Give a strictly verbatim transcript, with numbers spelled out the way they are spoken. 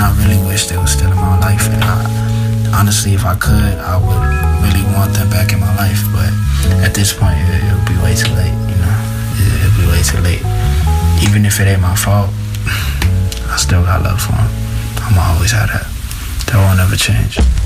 I really wish they were still in my life. And I, honestly, if I could, I would really want them back in my life. But at this point, it, it would be way too late, you know? It, it would be way too late. Even if it ain't my fault, I still got love for them. I'ma always have that. That won't ever change.